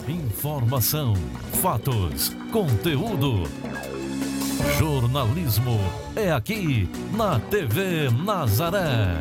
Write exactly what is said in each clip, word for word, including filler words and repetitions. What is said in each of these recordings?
Informação, fatos, conteúdo. Jornalismo é aqui na T V Nazaré.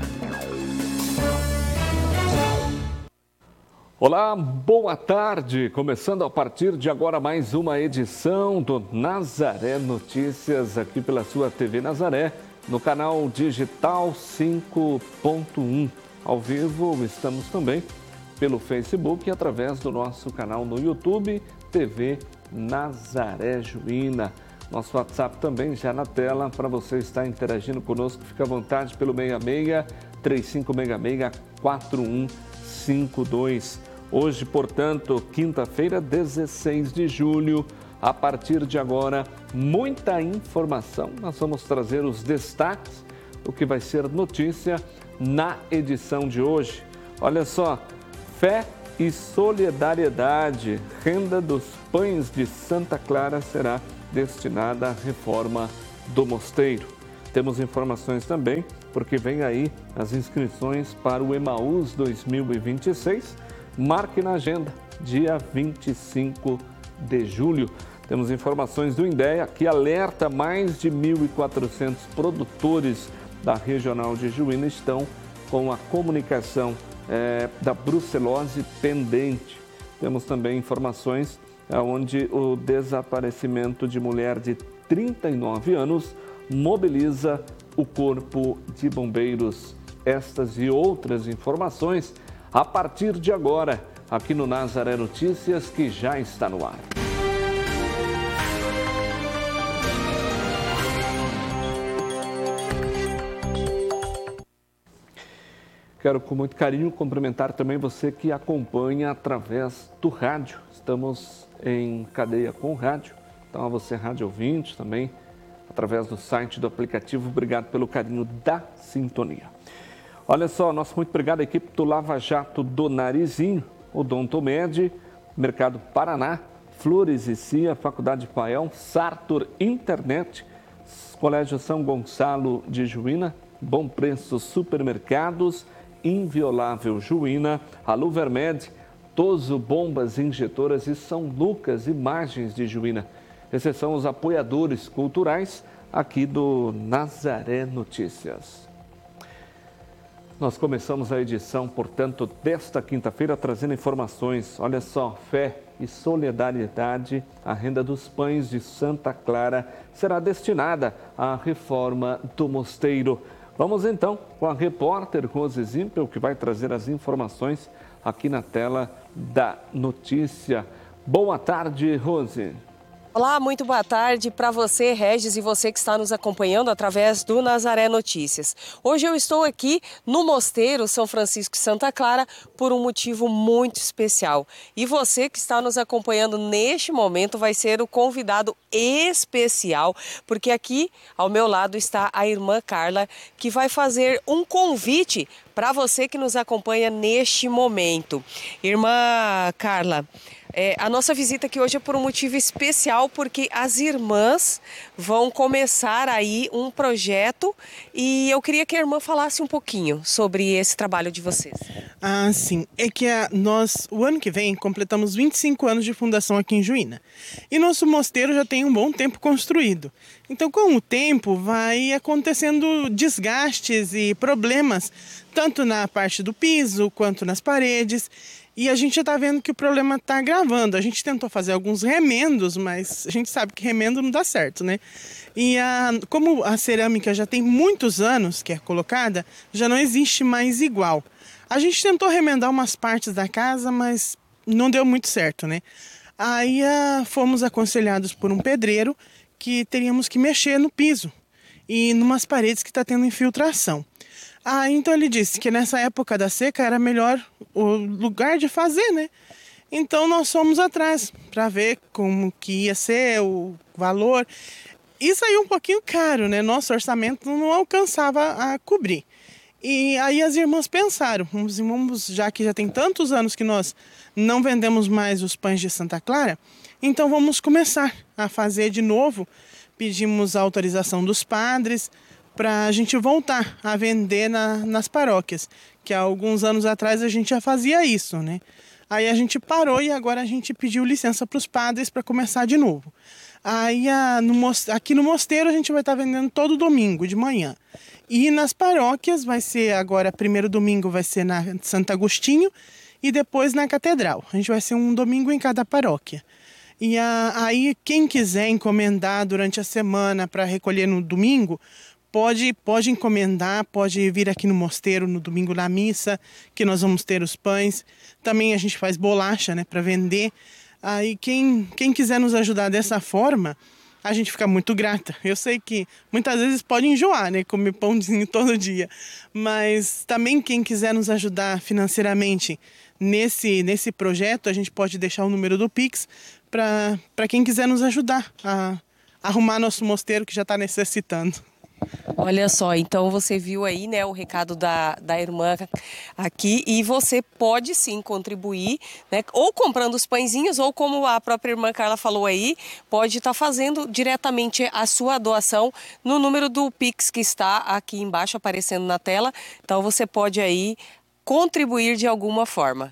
Olá, boa tarde. Começando a partir de agora mais uma edição do Nazaré Notícias aqui pela sua T V Nazaré, no canal digital cinco ponto um. Ao vivo estamos também pelo Facebook e através do nosso canal no YouTube, T V Nazaré Juína. Nosso WhatsApp também já na tela para você estar interagindo conosco. Fica à vontade pelo seis seis, três cinco seis seis, quatro um cinco dois. Hoje, portanto, quinta-feira, dezesseis de julho, a partir de agora, muita informação. Nós vamos trazer os destaques, o que vai ser notícia na edição de hoje. Olha só, fé e solidariedade, renda dos pães de Santa Clara será destinada à reforma do mosteiro. Temos informações também, porque vem aí as inscrições para o Emaús dois mil e vinte e seis. Marque na agenda, dia vinte e cinco de julho. Temos informações do INDEA, que alerta mais de mil e quatrocentos produtores da Regional de Juína estão com a comunicação é, da brucelose pendente. Temos também informações onde o desaparecimento de mulher de trinta e nove anos mobiliza o Corpo de Bombeiros. Estas e outras informações a partir de agora, aqui no Nazaré Notícias, que já está no ar. Quero com muito carinho cumprimentar também você que acompanha através do rádio. Estamos em cadeia com o rádio, então a você rádio ouvinte também, através do site do aplicativo. Obrigado pelo carinho da sintonia. Olha só, nosso muito obrigado à equipe do Lava Jato do Narizinho, Odontomed, Mercado Paraná, Flores e Cia, Faculdade Paião, Sartor Internet, Colégio São Gonçalo de Juína, Bom Preço Supermercados, Inviolável Juína, Aluvermed, Toso Bombas Injetoras e São Lucas Imagens de Juína. Esses são os apoiadores culturais aqui do Nazaré Notícias. Nós começamos a edição, portanto, desta quinta-feira trazendo informações. Olha só, fé e solidariedade, a renda dos pães de Santa Clara será destinada à reforma do mosteiro. Vamos então com a repórter Rose Zimpel, que vai trazer as informações aqui na tela da notícia. Boa tarde, Rose. Olá, muito boa tarde para você, Regis, e você que está nos acompanhando através do Nazaré Notícias. Hoje eu estou aqui no Mosteiro São Francisco de Santa Clara por um motivo muito especial. E você que está nos acompanhando neste momento vai ser o convidado especial, porque aqui ao meu lado está a irmã Carla, que vai fazer um convite para você que nos acompanha neste momento. Irmã Carla, É, a nossa visita aqui hoje é por um motivo especial, porque as irmãs vão começar aí um projeto e eu queria que a irmã falasse um pouquinho sobre esse trabalho de vocês. Ah, sim. É que a, nós, o ano que vem, completamos vinte e cinco anos de fundação aqui em Juína. E nosso mosteiro já tem um bom tempo construído. Então, com o tempo, vai acontecendo desgastes e problemas, tanto na parte do piso quanto nas paredes. E a gente já está vendo que o problema está agravando. A gente tentou fazer alguns remendos, mas a gente sabe que remendo não dá certo, né? E a, como a cerâmica já tem muitos anos que é colocada, já não existe mais igual. A gente tentou remendar umas partes da casa, mas não deu muito certo, né? Aí a, fomos aconselhados por um pedreiro que teríamos que mexer no piso e numas paredes que está tendo infiltração. Ah, então ele disse que nessa época da seca era melhor o lugar de fazer, né? Então nós fomos atrás para ver como que ia ser o valor. E saiu um pouquinho caro, né? Nosso orçamento não alcançava a cobrir. E aí as irmãs pensaram, vamos, vamos, já que já tem tantos anos que nós não vendemos mais os pães de Santa Clara, então vamos começar a fazer de novo. Pedimos a autorização dos padres para a gente voltar a vender na, nas paróquias, que há alguns anos atrás a gente já fazia isso, né? Aí a gente parou e agora a gente pediu licença para os padres para começar de novo. Aí a, no, aqui no mosteiro a gente vai estar vendendo todo domingo de manhã. E nas paróquias vai ser agora, primeiro domingo vai ser na Santo Agostinho e depois na Catedral. A gente vai ser um domingo em cada paróquia. E a, aí quem quiser encomendar durante a semana para recolher no domingo, pode, pode encomendar, pode vir aqui no mosteiro no domingo na missa, que nós vamos ter os pães. Também a gente faz bolacha, né, para vender. Aí quem, quem quiser nos ajudar dessa forma, a gente fica muito grata. Eu sei que muitas vezes pode enjoar, né, comer pãozinho todo dia. Mas também quem quiser nos ajudar financeiramente nesse, nesse projeto, a gente pode deixar o número do Pix para quem quiser nos ajudar a arrumar nosso mosteiro que já está necessitando. Olha só, então você viu aí, né, o recado da, da irmã aqui e você pode sim contribuir, né, ou comprando os pãezinhos ou como a própria irmã Carla falou aí, pode estar fazendo diretamente a sua doação no número do Pix que está aqui embaixo aparecendo na tela, então você pode aí contribuir de alguma forma.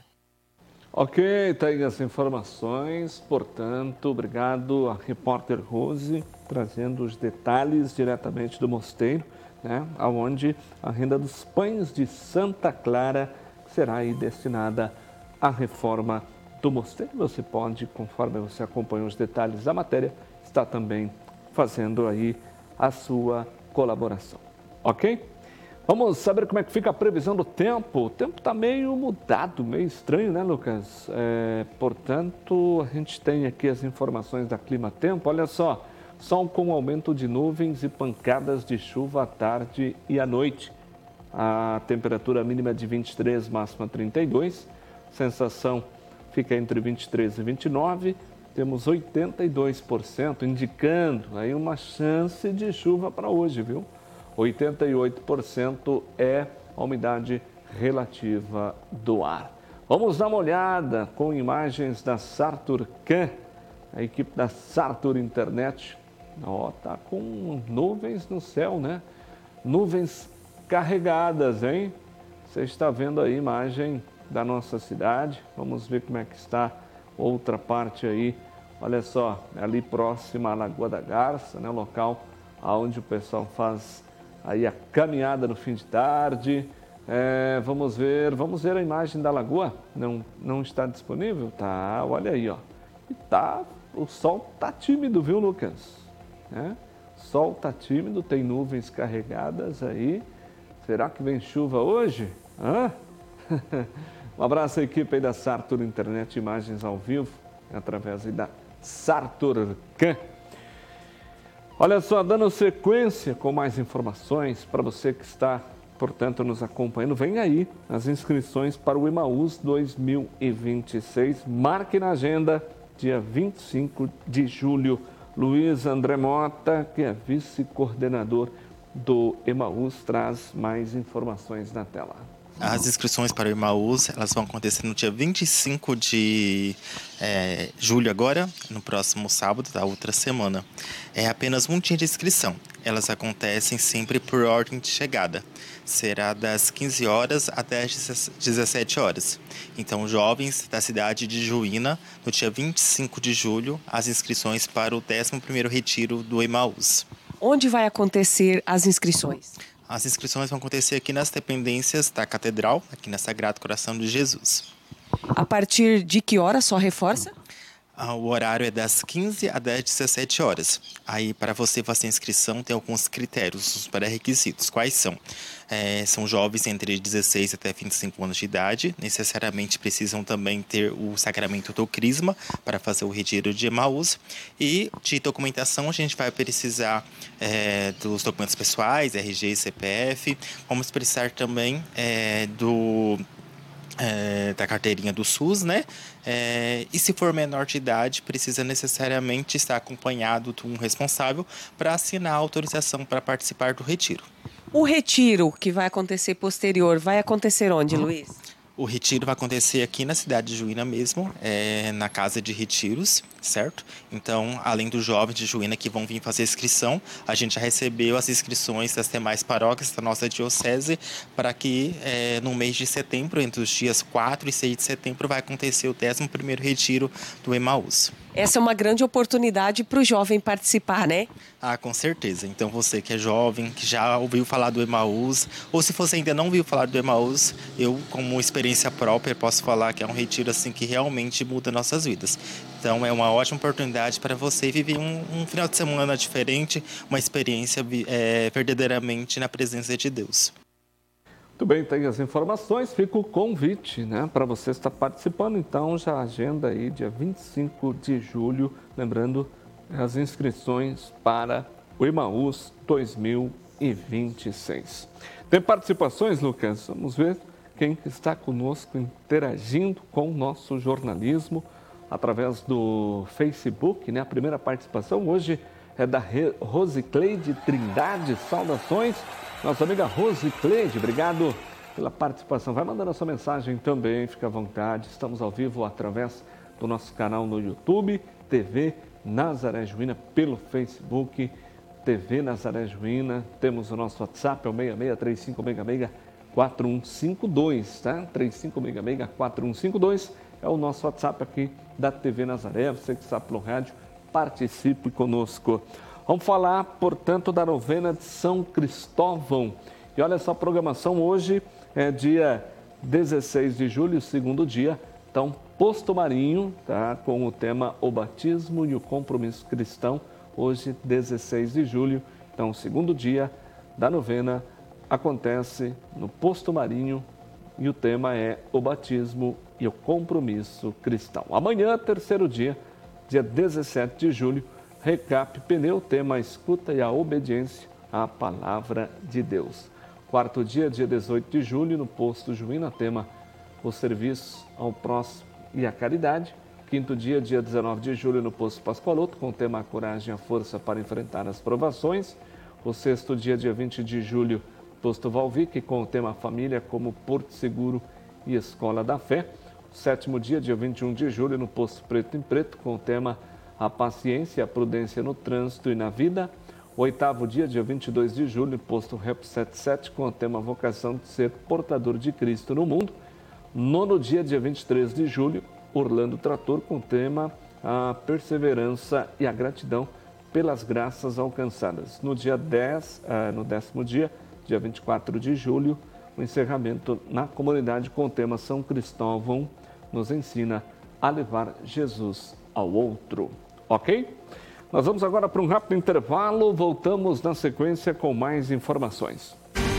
Ok, tá aí as informações, portanto, obrigado a repórter Rose, trazendo os detalhes diretamente do mosteiro, né, onde a renda dos pães de Santa Clara será aí destinada à reforma do mosteiro. Você pode, conforme você acompanha os detalhes da matéria, estar também fazendo aí a sua colaboração, ok? Vamos saber como é que fica a previsão do tempo. O tempo está meio mudado, meio estranho, né, Lucas? É, portanto, a gente tem aqui as informações da Clima Tempo. Olha só, sol com aumento de nuvens e pancadas de chuva à tarde e à noite. A temperatura mínima de vinte e três, máxima trinta e dois. Sensação fica entre vinte e três e vinte e nove. Temos oitenta e dois por cento, indicando aí uma chance de chuva para hoje, viu? oitenta e oito por cento é a umidade relativa do ar. Vamos dar uma olhada com imagens da Sarturcan, a equipe da Sartur Internet. Ó, tá com nuvens no céu, né? Nuvens carregadas, hein? Você está vendo aí a imagem da nossa cidade. Vamos ver como é que está outra parte aí. Olha só, ali próxima à Lagoa da Garça, né? Local onde o pessoal faz aí a caminhada no fim de tarde. É, vamos ver, vamos ver a imagem da lagoa. Não, não está disponível? Tá, olha aí, ó. E tá, o sol tá tímido, viu, Lucas? É, sol tá tímido, tem nuvens carregadas aí. Será que vem chuva hoje? Hã? Um abraço à equipe aí da Sartur Internet, imagens ao vivo, através aí da Sarturcan. Olha só, dando sequência com mais informações para você que está, portanto, nos acompanhando. Vem aí as inscrições para o Emaús dois mil e vinte e seis. Marque na agenda, dia vinte e cinco de julho. Luiz André Mota, que é vice-coordenador do Emaús, traz mais informações na tela. As inscrições para o Emaús, elas vão acontecer no dia vinte e cinco de é, julho agora, no próximo sábado da outra semana. É apenas um dia de inscrição. Elas acontecem sempre por ordem de chegada. Será das quinze horas até as dezessete horas. Então, jovens da cidade de Juína, no dia vinte e cinco de julho, as inscrições para o décimo primeiro retiro do Emaús. Onde vai acontecer as inscrições? As inscrições vão acontecer aqui nas dependências da Catedral, aqui na Sagrado Coração de Jesus. A partir de que hora, só reforça? O horário é das quinze às dezessete horas. Aí, para você fazer a inscrição, tem alguns critérios, os pré-requisitos. Quais são? É, são jovens entre dezesseis até vinte e cinco anos de idade. Necessariamente precisam também ter o sacramento do Crisma para fazer o retiro de Emaús. E de documentação, a gente vai precisar é, dos documentos pessoais, R G e C P F. Vamos precisar também é, do... É, da carteirinha do SUS, né? É, e se for menor de idade, precisa necessariamente estar acompanhado de um responsável para assinar a autorização para participar do retiro. O retiro que vai acontecer posterior, vai acontecer onde, Luiz? O retiro vai acontecer aqui na cidade de Juína mesmo, é, na casa de retiros, certo? Então, além dos jovens de Juína que vão vir fazer inscrição, a gente já recebeu as inscrições das demais paróquias da nossa diocese para que é, no mês de setembro, entre os dias quatro e seis de setembro, vai acontecer o décimo primeiro retiro do Emaús. Essa é uma grande oportunidade para o jovem participar, né? Ah, com certeza. Então você que é jovem, que já ouviu falar do Emaús, ou se você ainda não ouviu falar do Emaús, eu, como experiência própria, posso falar que é um retiro assim que realmente muda nossas vidas. Então é uma ótima oportunidade para você viver um, um final de semana diferente, uma experiência é, verdadeiramente na presença de Deus. Muito bem, tem as informações, fica o convite, né, para você estar participando. Então, já agenda aí, dia vinte e cinco de julho, lembrando as inscrições para o Emaús dois mil e vinte e seis. Tem participações, Lucas? Vamos ver quem está conosco interagindo com o nosso jornalismo através do Facebook, né? A primeira participação hoje é da Rosicleide Trindade. Saudações, nossa amiga Rosicleide, obrigado pela participação. Vai mandando a sua mensagem também, fica à vontade. Estamos ao vivo através do nosso canal no YouTube, T V Nazaré Juína, pelo Facebook, T V Nazaré Juína. Temos o nosso WhatsApp, é o seis seis três cinco seis seis quatro um cinco dois, tá? três cinco seis seis quatro um cinco dois é o nosso WhatsApp aqui da T V Nazaré. Você que está pelo rádio, participe conosco. Vamos falar, portanto, da novena de São Cristóvão. E olha essa programação, hoje é dia dezesseis de julho, segundo dia. Então, Posto Marinho, tá? Com o tema O Batismo e o Compromisso Cristão. Hoje, dezesseis de julho. Então, segundo dia da novena acontece no Posto Marinho e o tema é O Batismo e o Compromisso Cristão. Amanhã, terceiro dia, dia dezessete de julho, Recap Pneu, tema Escuta e a Obediência à Palavra de Deus. Quarto dia, dia dezoito de julho, no Posto Juína, tema O Serviço ao Próximo e a Caridade. Quinto dia, dia dezenove de julho, no Posto Pascoaloto, com o tema A Coragem e a Força para Enfrentar as Provações. O sexto dia, dia vinte de julho, Posto Valvic, com o tema Família como Porto Seguro e Escola da Fé. O sétimo dia, dia vinte e um de julho, no Posto Preto em Preto, com o tema A Paciência e a Prudência no Trânsito e na Vida. O oitavo dia, dia vinte e dois de julho, Posto Rep setenta e sete, com o tema Vocação de Ser Portador de Cristo no Mundo. Nono dia, dia vinte e três de julho, Orlando Trator, com o tema A Perseverança e a Gratidão pelas Graças Alcançadas. No dia dez, uh, no décimo dia, dia vinte e quatro de julho, o encerramento na comunidade com o tema São Cristóvão nos ensina a levar Jesus ao outro. Ok? Nós vamos agora para um rápido intervalo, voltamos na sequência com mais informações.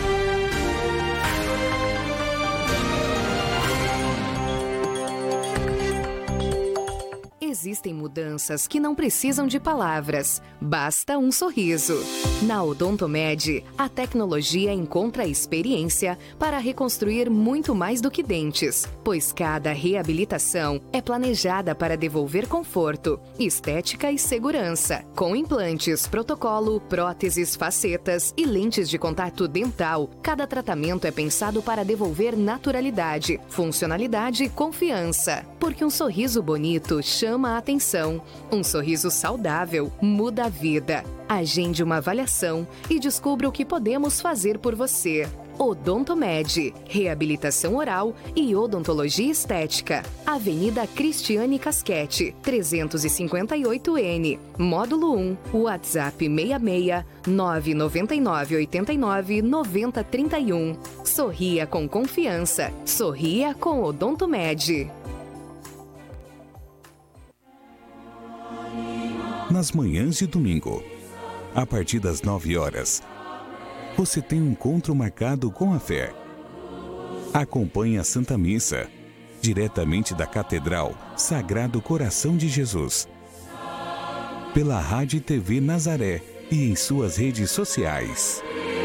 Existem mudanças que não precisam de palavras, basta um sorriso. Na Odontomed, a tecnologia encontra a experiência para reconstruir muito mais do que dentes, pois cada reabilitação é planejada para devolver conforto, estética e segurança. Com implantes, protocolo, próteses, facetas e lentes de contato dental, cada tratamento é pensado para devolver naturalidade, funcionalidade e confiança. Porque um sorriso bonito chama a atenção. Um sorriso saudável muda a vida. Agende uma avaliação e descubra o que podemos fazer por você. Odontomed, reabilitação oral e odontologia estética. Avenida Cristiane Casquete, trezentos e cinquenta e oito N, Módulo um, WhatsApp seis seis nove nove nove oito nove nove zero três um. Sorria com confiança. Sorria com Odontomed. Nas manhãs de domingo, a partir das nove horas, você tem um encontro marcado com a fé. Acompanhe a Santa Missa, diretamente da Catedral Sagrado Coração de Jesus, pela Rádio e T V Nazaré e em suas redes sociais.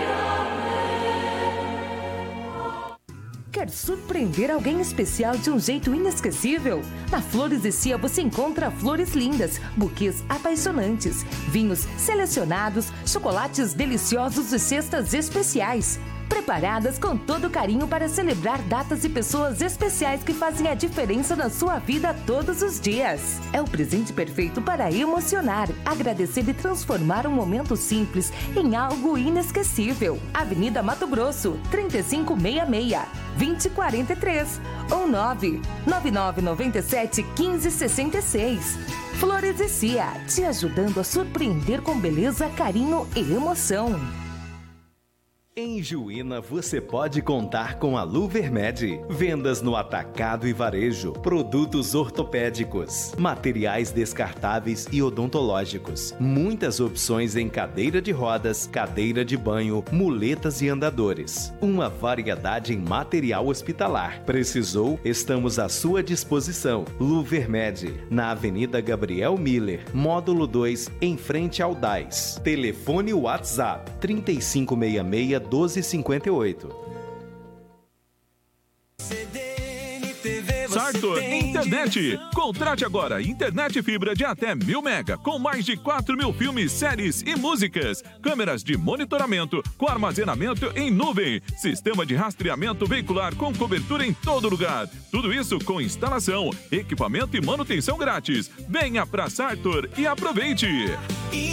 Quer surpreender alguém especial de um jeito inesquecível? Na Flores e Cia você encontra flores lindas, buquês apaixonantes, vinhos selecionados, chocolates deliciosos e cestas especiais. Preparadas com todo carinho para celebrar datas e pessoas especiais que fazem a diferença na sua vida todos os dias. É o presente perfeito para emocionar, agradecer e transformar um momento simples em algo inesquecível. Avenida Mato Grosso, trinta e cinco sessenta e seis, vinte e quarenta e três ou nove nove nove nove sete, quinze sessenta e seis. Flores e Cia, te ajudando a surpreender com beleza, carinho e emoção. Em Juína você pode contar com a Luvermed. Vendas no atacado e varejo, produtos ortopédicos, materiais descartáveis e odontológicos. Muitas opções em cadeira de rodas, cadeira de banho, muletas e andadores. Uma variedade em material hospitalar. Precisou? Estamos à sua disposição. Luvermed, na Avenida Gabriel Miller, módulo dois, em frente ao D A I S. Telefone WhatsApp trinta e cinco sessenta e seis, doze cinquenta e oito. Sartor Internet. Contrate agora internet fibra de até mil mega, com mais de quatro mil filmes, séries e músicas. Câmeras de monitoramento com armazenamento em nuvem. Sistema de rastreamento veicular com cobertura em todo lugar. Tudo isso com instalação, equipamento e manutenção grátis. Venha pra Sartor e aproveite.